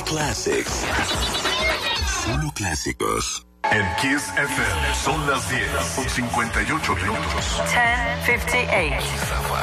Classics. Solo clásicos. En Kiss FM son las 10:58 minutos. 10:58.